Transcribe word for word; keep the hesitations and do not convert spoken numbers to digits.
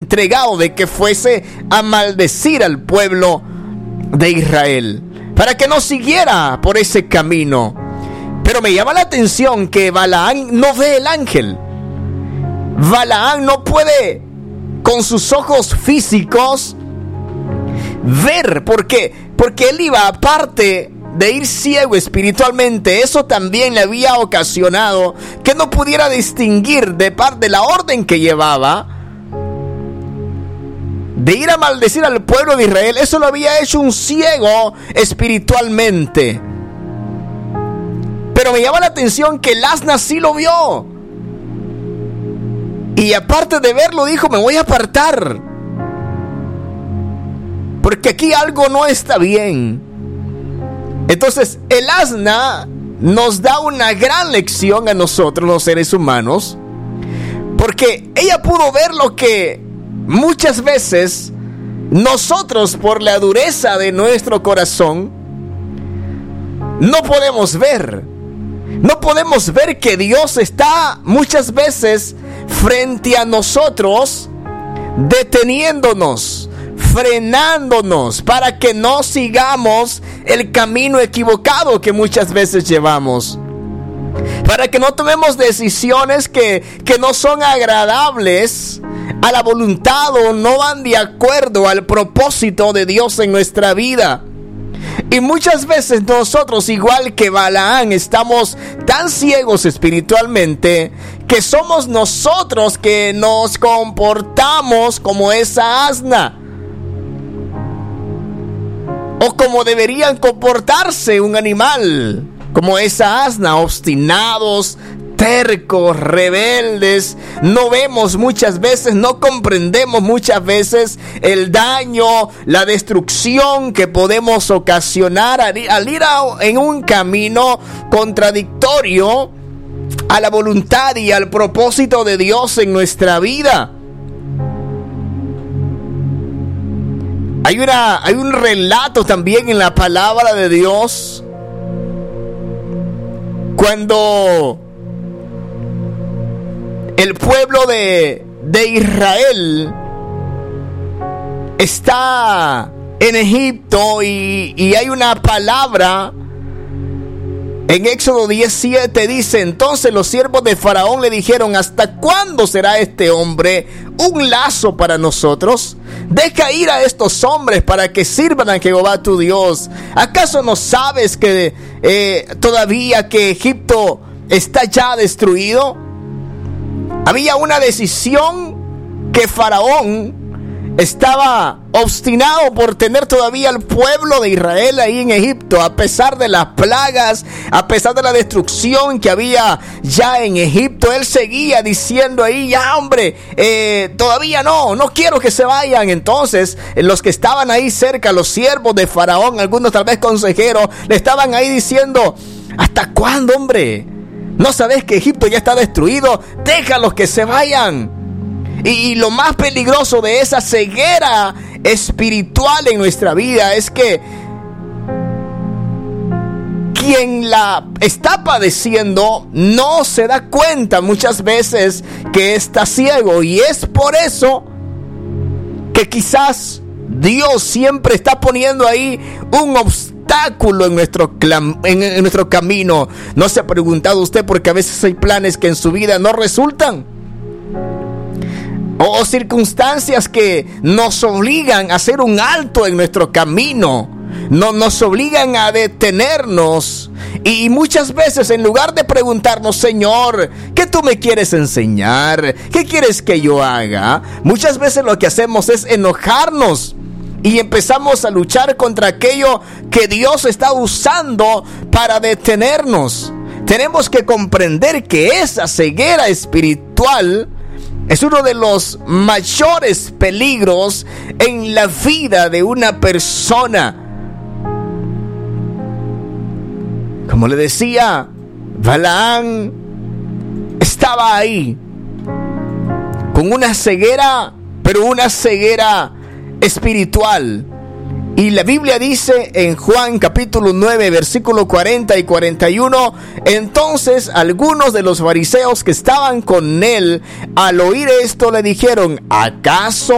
entregado de que fuese a maldecir al pueblo de Israel, para que no siguiera por ese camino. Pero me llama la atención que Balaam no ve el ángel. Balaam no puede con sus ojos físicos ver, porque porque él iba, aparte de ir ciego espiritualmente, eso también le había ocasionado que no pudiera distinguir de parte de la orden que llevaba de ir a maldecir al pueblo de Israel. Eso lo había hecho un ciego espiritualmente. Pero me llama la atención que el asna sí lo vio, y aparte de verlo dijo: me voy a apartar, porque aquí algo no está bien. Entonces el asna nos da una gran lección a nosotros los seres humanos, porque ella pudo ver lo que muchas veces nosotros, por la dureza de nuestro corazón, no podemos ver. No podemos ver que Dios está muchas veces frente a nosotros, deteniéndonos, frenándonos, para que no sigamos el camino equivocado que muchas veces llevamos, para que no tomemos decisiones que, que no son agradables a la voluntad o no van de acuerdo al propósito de Dios en nuestra vida. Y muchas veces nosotros, igual que Balaam, estamos tan ciegos espiritualmente que somos nosotros que nos comportamos como esa asna, o como deberían comportarse un animal, como esa asna, obstinados, tercos, rebeldes. No vemos muchas veces, no comprendemos muchas veces el daño, la destrucción que podemos ocasionar al ir, al ir a, en un camino contradictorio a la voluntad y al propósito de Dios en nuestra vida. Hay una, hay un relato también en la palabra de Dios cuando el pueblo de, de Israel está en Egipto, y, y hay una palabra en Éxodo diecisiete, dice: entonces los siervos de Faraón le dijeron: ¿hasta cuándo será este hombre un lazo para nosotros? Deja ir a estos hombres para que sirvan a Jehová tu Dios. ¿Acaso no sabes que eh, todavía que Egipto está ya destruido? Había una decisión que Faraón estaba obstinado por tener todavía al pueblo de Israel ahí en Egipto, a pesar de las plagas, a pesar de la destrucción que había ya en Egipto. Él seguía diciendo ahí: ya hombre, eh, todavía no, no quiero que se vayan. Entonces los que estaban ahí cerca, los siervos de Faraón, algunos tal vez consejeros, le estaban ahí diciendo: ¿hasta cuándo, hombre? ¿No sabes que Egipto ya está destruido? Déjalos que se vayan. Y, y lo más peligroso de esa ceguera espiritual en nuestra vida es que quien la está padeciendo no se da cuenta muchas veces que está ciego, y es por eso que quizás Dios siempre está poniendo ahí un obstáculo en nuestro, clam- en, en nuestro camino. ¿No se ha preguntado usted por qué a veces hay planes que en su vida no resultan? O circunstancias que nos obligan a hacer un alto en nuestro camino, no, nos obligan a detenernos. Y muchas veces, en lugar de preguntarnos: Señor, ¿qué tú me quieres enseñar? ¿Qué quieres que yo haga? Muchas veces lo que hacemos es enojarnos y empezamos a luchar contra aquello que Dios está usando para detenernos. Tenemos que comprender que esa ceguera espiritual es uno de los mayores peligros en la vida de una persona. Como le decía, Balaam estaba ahí con una ceguera, pero una ceguera espiritual. Y la Biblia dice en Juan capítulo nueve, versículo cuarenta y cuarenta y uno: entonces algunos de los fariseos que estaban con él, al oír esto, le dijeron: ¿acaso